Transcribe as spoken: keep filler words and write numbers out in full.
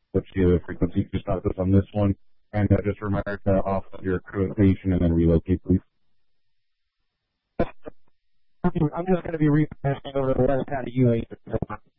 what's the frequency to start us on this one? And uh, just remember to off your crew station and then relocate, please. I'm just going to be replanning over the west side of U A.